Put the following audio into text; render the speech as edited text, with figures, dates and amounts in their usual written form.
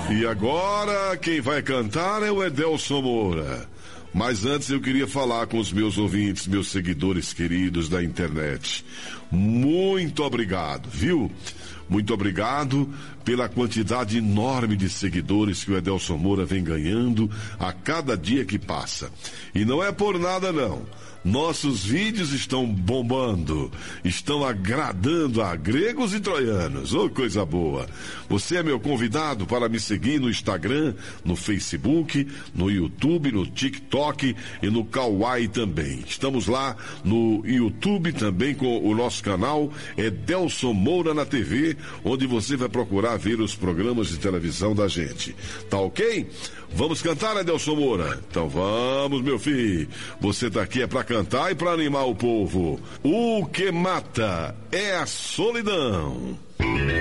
E agora, quem vai cantar é o Edelson Moura. Mas antes eu queria falar com os meus ouvintes, meus seguidores queridos da internet. Muito obrigado, viu? Muito obrigado pela quantidade enorme de seguidores que o Edelson Moura vem ganhando a cada dia que passa. E não é por nada, não. Nossos vídeos estão bombando, estão agradando a gregos e troianos. Oh, coisa boa! Você é meu convidado para me seguir no Instagram, no Facebook, no YouTube, no TikTok e no Kawaii também. Estamos lá no YouTube também com o nosso canal Edelson Moura na TV, onde você vai procurar ver os programas de televisão da gente. Tá ok? Vamos cantar, Edelson Moura? Então vamos, meu filho. Você tá aqui é pra cantar e pra animar o povo. O que mata é a solidão.